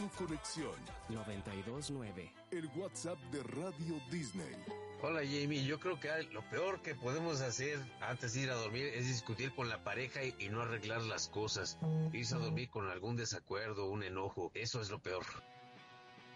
tu conexión. 92.9. El WhatsApp de Radio Disney. Hola Jamie, yo creo que lo peor que podemos hacer antes de ir a dormir es discutir con la pareja y no arreglar las cosas. Irse a dormir con algún desacuerdo, un enojo, eso es lo peor.